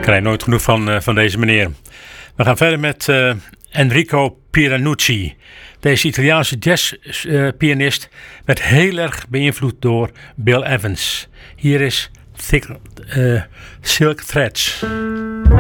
krijg nooit genoeg van deze meneer. We gaan verder met Enrico Pieranucci. Deze Italiaanse jazzpianist werd heel erg beïnvloed door Bill Evans. Hier is Silk Threads.